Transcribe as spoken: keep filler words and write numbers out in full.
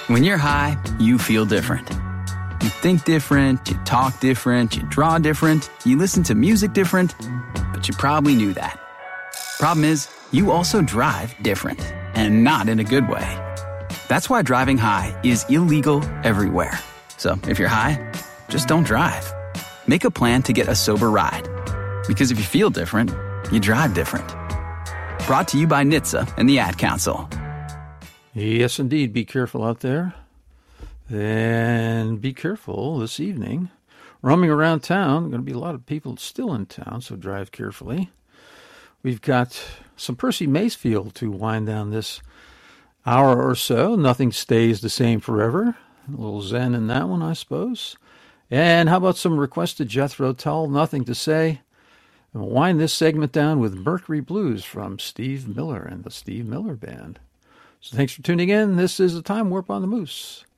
When you're high, you feel different. You think different, you talk different, you draw different, you listen to music different, but you probably knew that. Problem is, you also drive different, and not in a good way. That's why driving high is illegal everywhere. So if you're high, just don't drive. Make a plan to get a sober ride. Because if you feel different, you drive different. Brought to you by N H T S A and the Ad Council. Yes, indeed. Be careful out there. And be careful this evening. Roaming around town, going to be a lot of people still in town, so drive carefully. We've got some Percy Macefield to wind down this hour or so. Nothing stays the same forever. A little zen in that one, I suppose. And how about some requested Jethro Tull, Nothing to Say? And we'll wind this segment down with Mercury Blues from Steve Miller and the Steve Miller Band. So thanks for tuning in. This is the Time Warp on the Moose.